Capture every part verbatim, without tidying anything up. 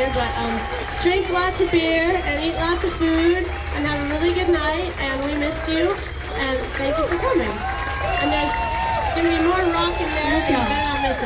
here, but um, drink lots of beer and eat lots of food and have a really good night, and we missed you, and thank you for coming. And there's going to be more rock in there, and you better not miss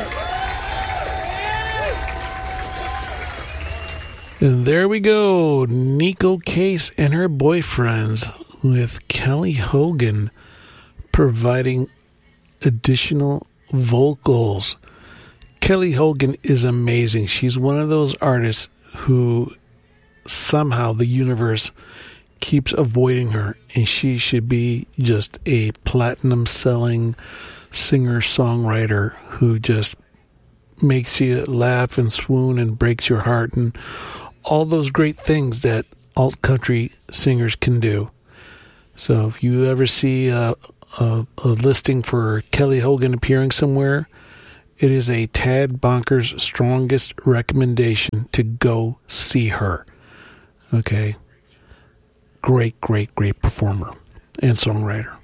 it. And there we go, Neko Case and her boyfriends with Kelly Hogan providing additional vocals. Kelly Hogan is amazing. She's one of those artists who somehow the universe keeps avoiding her, and she should be just a platinum selling singer-songwriter who just makes you laugh and swoon and breaks your heart and all those great things that alt country singers can do. So if you ever see a, a, a listing for Kelly Hogan appearing somewhere, it is a Tad Bonker's strongest recommendation to go see her. Okay. Great, great, great performer and songwriter.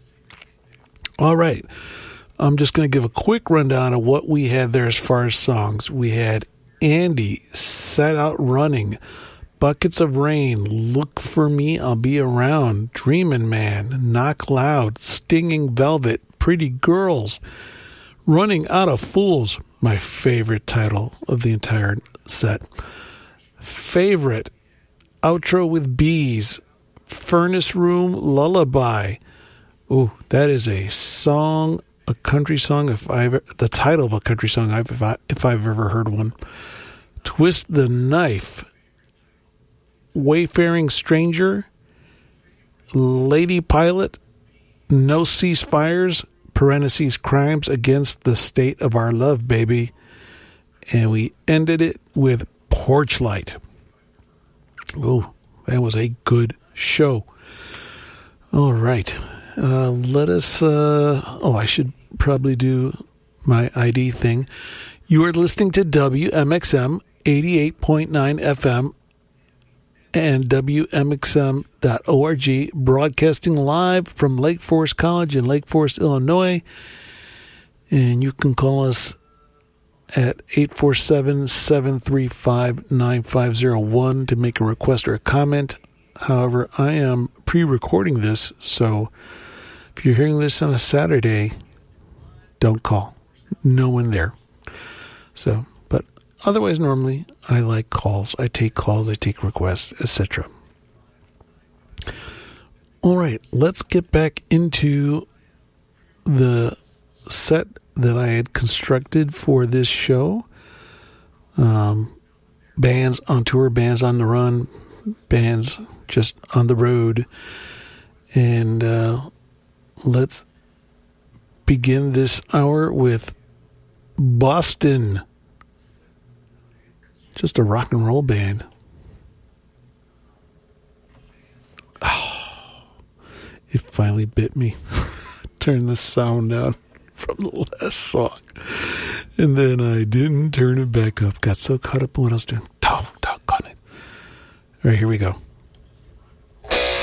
All right. I'm just going to give a quick rundown of what we had there as far as songs. We had Andy, Set Out Running, Buckets of Rain, Look for Me, I'll Be Around, Dreamin' Man, Knock Loud, Stinging Velvet, Pretty Girls, Running Out of Fools, my favorite title of the entire set. Favorite, Outro with Bees, Furnace Room Lullaby. Ooh, that is a song, a country song, if I ever, the title of a country song, I've, if, I, if I've ever heard one. Twist the Knife, Wayfaring Stranger, Lady Pilot, No Ceasefires, parentheses, Crimes Against the State of Our Love, Baby. And we ended it with Porch Light. Ooh, that was a good show. All right. Uh, let us, uh, oh, I should probably do my I D thing. You are listening to W M X M eighty-eight point nine F M and W M X M dot org, broadcasting live from Lake Forest College in Lake Forest, Illinois. And you can call us at eight four seven, seven three five, nine five zero one to make a request or a comment. However, I am pre-recording this, so if you're hearing this on a Saturday, don't call. No one there. So, but otherwise, normally, I like calls. I take calls, I take requests, et cetera. All right, let's get back into the set that I had constructed for this show. Um, bands on tour, bands on the run, bands just on the road. And uh, let's begin this hour with Boston. Just a rock and roll band. Oh, it finally bit me. Turn the sound down from the last song. And then I didn't turn it back up. Got so caught up in what I was doing. Don't, don't, on it. All right, here we go.